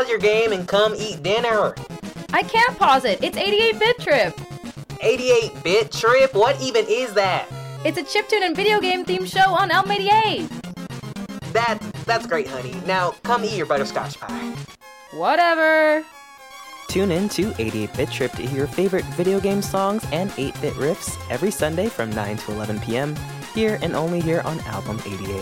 pause your game and come eat dinner. I can't pause it. It's 88-Bit Trip. 88-Bit Trip? What even is that? It's a chiptune and video game themed show on Elm 88. That's great, honey. Now, come eat your butterscotch pie. Whatever. Tune in to 88-Bit Trip to hear your favorite video game songs and 8-bit riffs every Sunday from 9 to 11 p.m. here and only here on Album 88.